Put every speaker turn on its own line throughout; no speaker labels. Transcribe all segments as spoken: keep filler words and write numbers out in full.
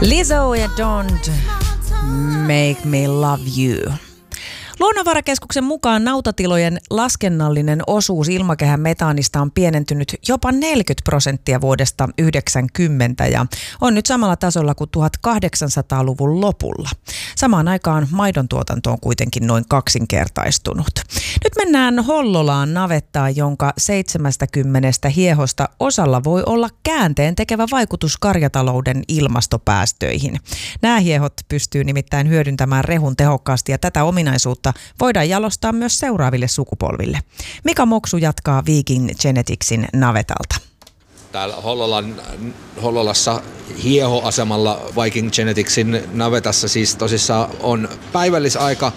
Lizzo ja Don't Make Me Love You. Luonnonvarakeskuksen mukaan nautatilojen laskennallinen osuus ilmakehän metaanista on pienentynyt jopa neljäkymmentä prosenttia vuodesta yhdeksänkymmentä ja on nyt samalla tasolla kuin tuhatkahdeksansataaluvun lopulla. Samaan aikaan maidon tuotanto on kuitenkin noin kaksinkertaistunut. Nyt mennään Hollolaan navettaan, jonka seitsemästäkymmenestä hiehosta osalla voi olla käänteen tekevä vaikutus karjatalouden ilmastopäästöihin. Nämä hiehot pystyy nimittäin hyödyntämään rehun tehokkaasti ja tätä ominaisuutta voidaan jalostaa myös seuraaville sukupolville. Mika Moksu jatkaa Viking Geneticsin navetalta.
Täällä Hollolan, Hollolassa hiehoasemalla Viking Geneticsin navetassa siis tosissaan on päivällisaika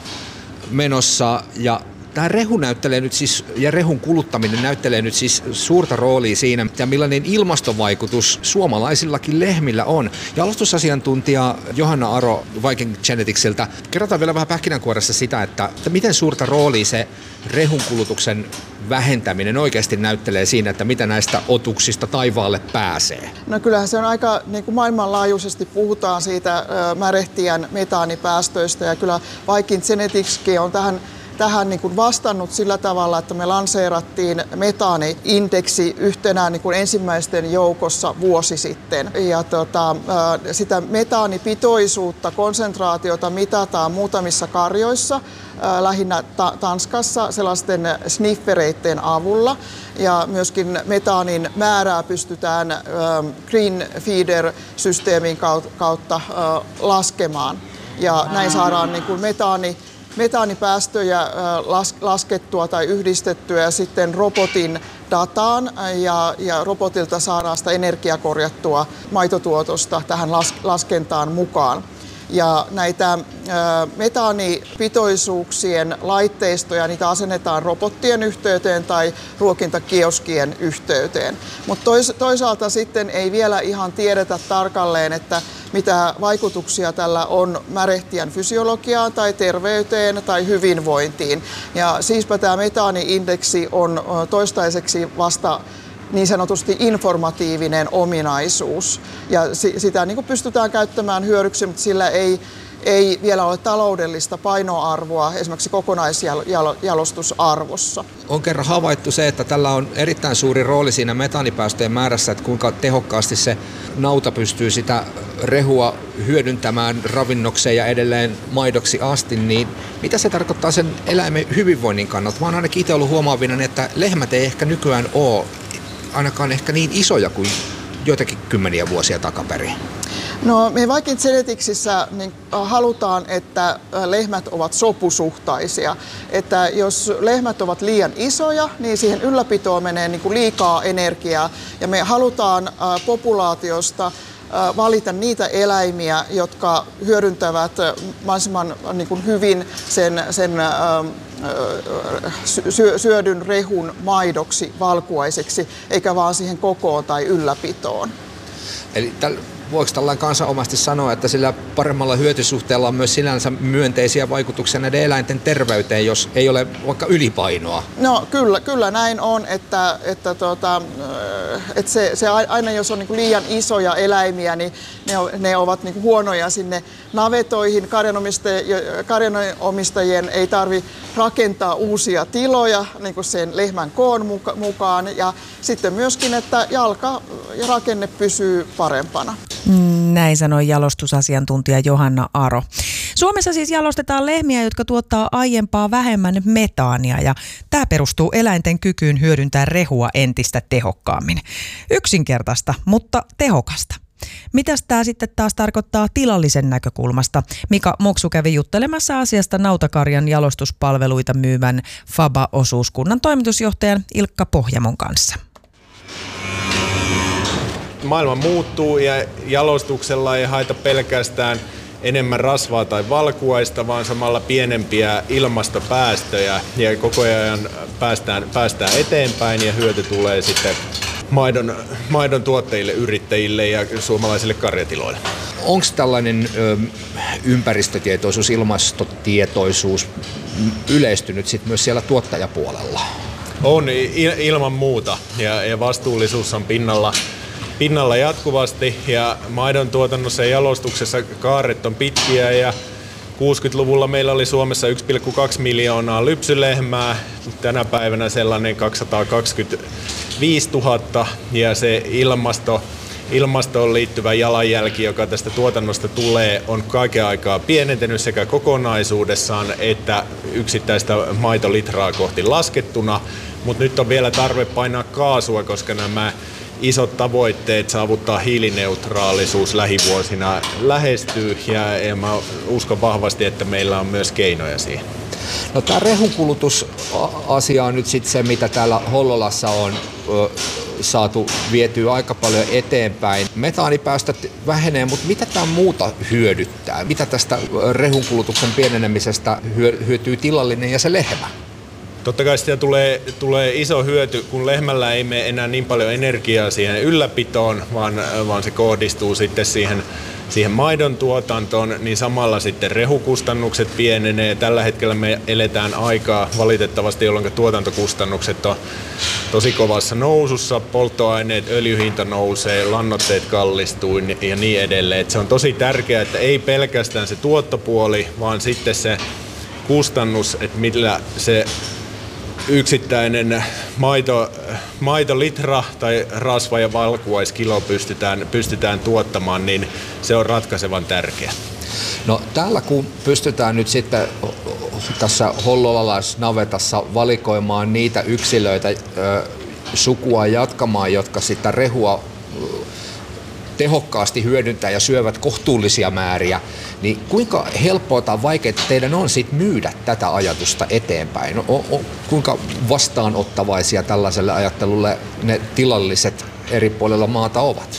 menossa ja tämä rehu näyttelee nyt siis, ja rehun kuluttaminen näyttelee nyt siis suurta roolia siinä, ja millainen ilmastovaikutus suomalaisillakin lehmillä on. Jalostusasiantuntija Johanna Aro Viking Geneticsiltä, kerrotaan vielä vähän pähkinänkuoressa sitä, että, että miten suurta roolia se rehun kulutuksen vähentäminen oikeasti näyttelee siinä, että mitä näistä otuksista taivaalle pääsee?
No kyllähän se on aika, niin kuin maailmanlaajuisesti puhutaan siitä ö, märehtijän metaanipäästöistä, ja kyllä Viking Geneticskin on tähän tähän niin kuin vastannut sillä tavalla, että me lanseerattiin metaani-indeksi yhtenä niin kuin ensimmäisten joukossa vuosi sitten. Ja tota, sitä metaanipitoisuutta, konsentraatiota mitataan muutamissa karjoissa, lähinnä ta- Tanskassa sellaisten sniffereiden avulla. Ja myöskin metaanin määrää pystytään äh, Green Feeder-systeemin kautta äh, laskemaan. Ja näin saadaan niin kuin metaani metaanipäästöjä laskettua tai yhdistettyä ja sitten robotin dataan ja, ja robotilta saadaan sitä energiaa korjattua maitotuotosta tähän las, laskentaan mukaan. Ja näitä ä, metaanipitoisuuksien laitteistoja, niitä asennetaan robottien yhteyteen tai ruokintakioskien yhteyteen. Mutta tois, toisaalta sitten ei vielä ihan tiedetä tarkalleen, että mitä vaikutuksia tällä on märehtijän fysiologiaan tai terveyteen tai hyvinvointiin. Ja siispä tämä metaani-indeksi on toistaiseksi vasta niin sanotusti informatiivinen ominaisuus. Ja sitä niin kuin pystytään käyttämään hyödyksi, mutta sillä ei, ei vielä ole taloudellista painoarvoa esimerkiksi kokonaisjalostusarvossa.
On kerran havaittu se, että tällä on erittäin suuri rooli siinä metaanipäästöjen määrässä, että kuinka tehokkaasti se nauta pystyy sitä rehua hyödyntämään ravinnokseen ja edelleen maidoksi asti, niin mitä se tarkoittaa sen eläimen hyvinvoinnin kannalta? Mä oon ainakin itse ollut huomaavina, että lehmät ei ehkä nykyään ole ainakaan ehkä niin isoja kuin joitakin kymmeniä vuosia takaperin.
No, me Viking Geneticsissa niin halutaan, että lehmät ovat sopusuhtaisia. Että jos lehmät ovat liian isoja, niin siihen ylläpitoon menee niin kuin liikaa energiaa. Ja me halutaan populaatiosta valita niitä eläimiä, jotka hyödyntävät mahdollisimman niin kuin hyvin sen, sen syödyn rehun maidoksi, valkuaiseksi, eikä vaan siihen kokoon tai ylläpitoon.
Eli täl, voiko tällainen kansanomasti sanoa, että sillä paremmalla hyötysuhteella on myös sinänsä myönteisiä vaikutuksia näiden eläinten terveyteen, jos ei ole vaikka ylipainoa?
No kyllä, kyllä näin on, että, että, tota, että se, se aina jos on niin kuin liian isoja eläimiä, niin ne, ne ovat niin kuin huonoja sinne navetoihin. Karjanomistajien ei tarvitse rakentaa uusia tiloja niin kuin sen lehmän koon mukaan ja sitten myöskin, että jalka ja rakenne pysyy parempana.
Näin sanoi jalostusasiantuntija Johanna Aro. Suomessa siis jalostetaan lehmiä, jotka tuottaa aiempaa vähemmän metaania ja tämä perustuu eläinten kykyyn hyödyntää rehua entistä tehokkaammin. Yksinkertaista, mutta tehokasta. Mitäs tämä sitten taas tarkoittaa tilallisen näkökulmasta? Mika Moksu kävi juttelemassa asiasta nautakarjan jalostuspalveluita myyvän Faba-osuuskunnan toimitusjohtajan Ilkka Pohjamon kanssa.
Maailma muuttuu ja jalostuksella ei haeta pelkästään enemmän rasvaa tai valkuaista, vaan samalla pienempiä ilmastopäästöjä ja koko ajan päästään, päästään eteenpäin ja hyöty tulee sitten maidon, maidon tuottajille, yrittäjille ja suomalaisille karjatiloille.
Onko tällainen ö, ympäristötietoisuus, ilmastotietoisuus yleistynyt sit myös siellä tuottajapuolella?
On ilman muuta ja, ja vastuullisuus on pinnalla. pinnalla jatkuvasti ja maidon tuotannossa ja jalostuksessa kaaret on pitkiä ja kuusikymmentäluvulla meillä oli Suomessa yksi pilkku kaksi miljoonaa lypsylehmää, tänä päivänä sellainen kaksisataakaksikymmentäviisituhatta ja se ilmasto, ilmastoon liittyvä jalanjälki, joka tästä tuotannosta tulee, on kaiken aikaa pienentynyt sekä kokonaisuudessaan että yksittäistä maitolitraa kohti laskettuna, mutta nyt on vielä tarve painaa kaasua, koska nämä isot tavoitteet saavuttaa hiilineutraalisuus lähivuosina lähestyy ja, ja mä uskon vahvasti, että meillä on myös keinoja siihen.
No, tämä rehunkulutusasia on nyt sitten se, mitä täällä Hollolassa on ö, saatu vietyä aika paljon eteenpäin. Metaanipäästöt vähenee, mutta mitä tämä muuta hyödyttää? Mitä tästä rehunkulutuksen pienenemisestä hyötyy tilallinen ja se lehmä?
Totta kai sitä tulee, tulee iso hyöty, kun lehmällä ei mene enää niin paljon energiaa siihen ylläpitoon, vaan, vaan se kohdistuu sitten siihen, siihen maidon tuotantoon, niin samalla sitten rehukustannukset pienenee. Tällä hetkellä me eletään aikaa valitettavasti, jolloin tuotantokustannukset on tosi kovassa nousussa, polttoaineet, öljyhinta nousee, lannoitteet kallistuu ja niin edelleen. Et se on tosi tärkeää, että ei pelkästään se tuottopuoli, vaan sitten se kustannus, että millä se yksittäinen maito, maitolitra tai rasva- ja valkuaiskilo pystytään, pystytään tuottamaan, niin se on ratkaisevan tärkeä.
No, täällä kun pystytään nyt sitten tässä hollolalaisnavetassa valikoimaan niitä yksilöitä ö, sukua jatkamaan, jotka sitä rehua tehokkaasti hyödyntää ja syövät kohtuullisia määriä, niin kuinka helppoa tai vaikeaa teidän on sit myydä tätä ajatusta eteenpäin? O, o, kuinka vastaanottavaisia tällaiselle ajattelulle ne tilalliset eri puolilla maata ovat?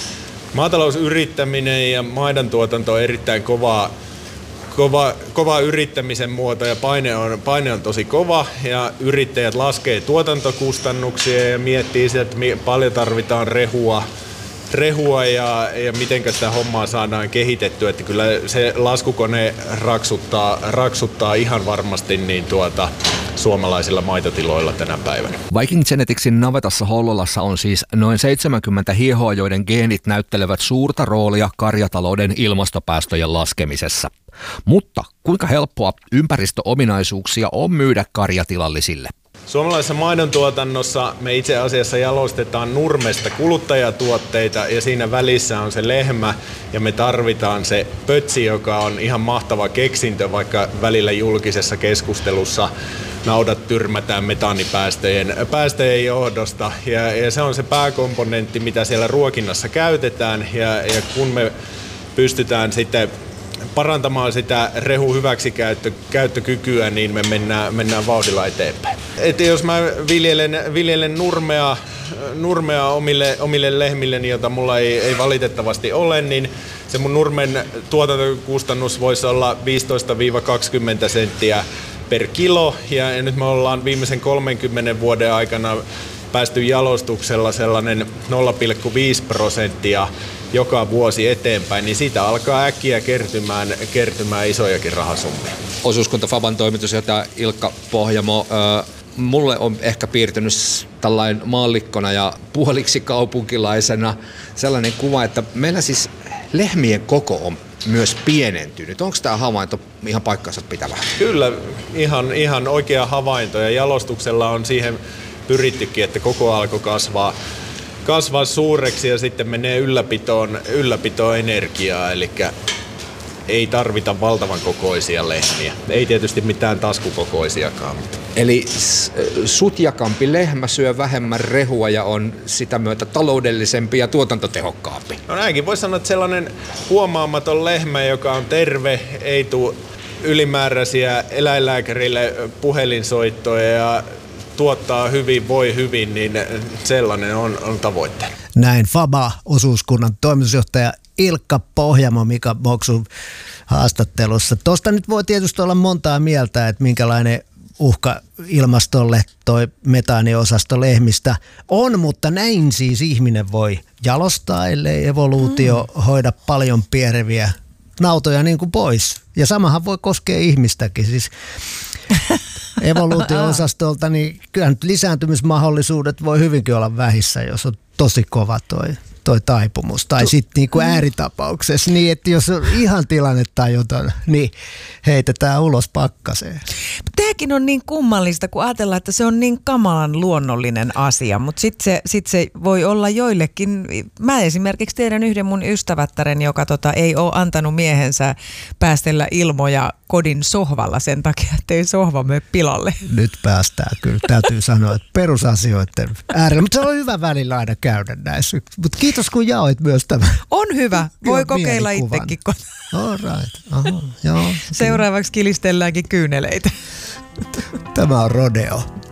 Maatalousyrittäminen ja maidontuotanto on erittäin kovaa, kova, kova yrittämisen muoto ja paine on, paine on tosi kova ja yrittäjät laskee tuotantokustannuksia ja miettii sitä, että paljon tarvitaan rehua, rehua ja, ja miten sitä hommaa saadaan kehitettyä, että kyllä se laskukone raksuttaa, raksuttaa ihan varmasti niin tuota, suomalaisilla maitotiloilla tänä päivänä.
Viking Geneticsin navetassa Hollolassa on siis noin seitsemänkymmentä hiehoa, joiden geenit näyttelevät suurta roolia karjatalouden ilmastopäästöjen laskemisessa. Mutta kuinka helppoa ympäristöominaisuuksia on myydä karjatilallisille?
Suomalaisessa maidontuotannossa me itse asiassa jalostetaan nurmesta kuluttajatuotteita ja siinä välissä on se lehmä ja me tarvitaan se pötsi, joka on ihan mahtava keksintö, vaikka välillä julkisessa keskustelussa naudat tyrmätään metaanipäästöjen päästöjen johdosta ja, ja se on se pääkomponentti, mitä siellä ruokinnassa käytetään ja, ja kun me pystytään sitten parantamaan sitä rehun hyväksikäyttökykyä, niin me mennään, mennään vauhdilla eteenpäin. Et jos mä viljelen, viljelen nurmea, nurmea omille, omille lehmilleni, jota mulla ei, ei valitettavasti ole, niin se mun nurmen tuotantokustannus voisi olla viisitoista kaksikymmentä senttiä per kilo. Ja nyt me ollaan viimeisen kolmenkymmenen vuoden aikana päästy jalostuksella sellainen nolla pilkku viisi prosenttia joka vuosi eteenpäin, niin siitä alkaa äkkiä kertymään, kertymään isojakin rahasummia.
Osuuskunta Faban toimitusjohtaja Ilkka Pohjamo, äh, mulle on ehkä piirtynyt tällainen maallikkona ja puoliksi kaupunkilaisena sellainen kuva, että meillä siis lehmien koko on myös pienentynyt. Onko tämä havainto ihan paikkansa pitävä?
Kyllä, ihan, ihan oikea havainto ja jalostuksella on siihen pyrittykin, että koko alkoi kasvaa. kasvaa suureksi ja sitten menee ylläpitoon, ylläpitoon energiaa, eli ei tarvita valtavan kokoisia lehmiä. Ei tietysti mitään taskukokoisiakaan. Mutta.
Eli sutjakampi lehmä syö vähemmän rehua ja on sitä myötä taloudellisempi ja tuotantotehokkaampi.
No näinkin voi sanoa, että sellainen huomaamaton lehmä, joka on terve, ei tule ylimääräisiä eläinlääkärille puhelinsoittoja ja tuottaa hyvin, voi hyvin, niin sellainen on, on tavoitteena.
Näin Faba-osuuskunnan toimitusjohtaja Ilkka Pohjamo Mika Boksun haastattelussa. Tuosta nyt voi tietysti olla montaa mieltä, että minkälainen uhka ilmastolle toi metaaniosasto lehmistä on, mutta näin siis ihminen voi jalostaa, ellei evoluutio mm. hoida paljon piereviä nautoja niin kuin pois. Ja samahan voi koskea ihmistäkin. Siis evoluutio-osastolta, niin kyllä nyt lisääntymismahdollisuudet voi hyvinkin olla vähissä, jos on tosi kova toi toi taipumus. Tai sitten niinku ääritapauksessa niin, että jos on ihan tilannetajuton, niin heitetään ulos pakkaseen.
Tämäkin on niin kummallista, kun ajatellaan, että se on niin kamalan luonnollinen asia, mutta sitten se, sit se voi olla joillekin. Mä esimerkiksi tiedän yhden mun ystävättären, joka tota, ei ole antanut miehensä päästellä ilmoja kodin sohvalla sen takia, ettei sohva mene pilalle.
Nyt päästään kyllä, täytyy sanoa, että perusasioiden äärellä, mutta se on hyvä välillä aina käydä näissä. Mutta kiitos kun jaoit myös tämän.
On hyvä, voi kokeilla itsekin.
All right. Aha, joo.
Seuraavaksi kilistelläänkin kyyneleitä.
Tämä on Rodeo.